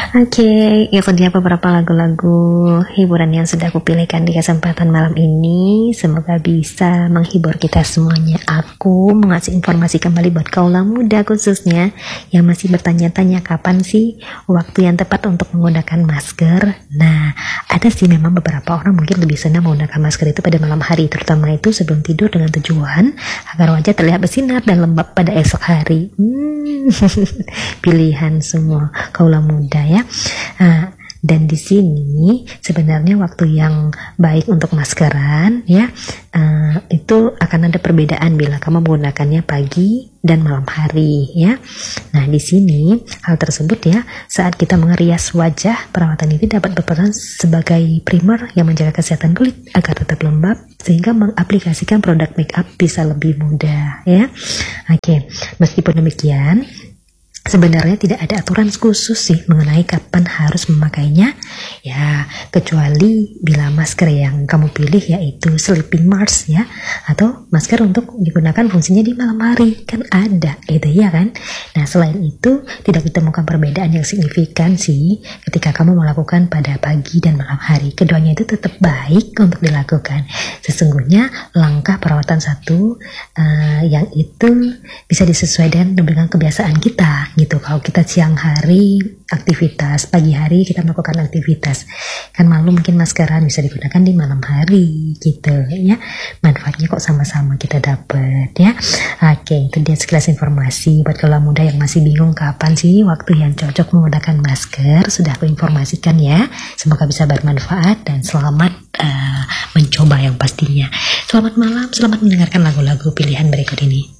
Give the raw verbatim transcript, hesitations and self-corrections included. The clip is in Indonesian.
Oke, itu dia beberapa lagu-lagu hiburan yang sudah aku pilihkan di kesempatan malam ini. Semoga bisa menghibur kita semuanya. Aku mengasih informasi kembali buat kaula muda khususnya yang masih bertanya-tanya kapan sih waktu yang tepat untuk menggunakan masker. Nah, ada sih memang beberapa orang mungkin lebih senang menggunakan masker itu pada malam hari, terutama itu sebelum tidur dengan tujuan agar wajah terlihat bersinar dan lembab pada esok hari. Hmm, pilihan semua kaula muda ya. Nah, dan di sini sebenarnya waktu yang baik untuk maskeran ya uh, itu akan ada perbedaan bila kamu menggunakannya pagi dan malam hari ya. Nah, di sini hal tersebut ya, saat kita mengerias wajah, perawatan ini dapat berperan sebagai primer yang menjaga kesehatan kulit agar tetap lembab sehingga mengaplikasikan produk make up bisa lebih mudah ya. Oke, meskipun demikian sebenarnya tidak ada aturan khusus sih mengenai kapan harus memakainya ya, kecuali bila masker yang kamu pilih yaitu sleeping mask ya, atau masker untuk digunakan fungsinya di malam hari, kan ada itu ya kan. Nah, selain itu tidak ditemukan perbedaan yang signifikan sih ketika kamu melakukan pada pagi dan malam hari. Keduanya itu tetap baik untuk dilakukan. Sesungguhnya langkah perawatan satu uh, yang itu bisa disesuaikan dengan kebiasaan kita gitu. Kalau kita siang hari aktivitas, pagi hari kita melakukan aktivitas, kan malu mungkin maskeran bisa digunakan di malam hari gitu ya. Manfaatnya kok sama-sama kita dapat ya. Oke, itu dia sekilas informasi buat kaula muda yang masih bingung kapan sih waktu yang cocok menggunakan masker. Sudah aku informasikan ya. Semoga bisa bermanfaat dan selamat uh, mencoba yang pastinya. Selamat malam, selamat mendengarkan lagu-lagu pilihan berikut ini.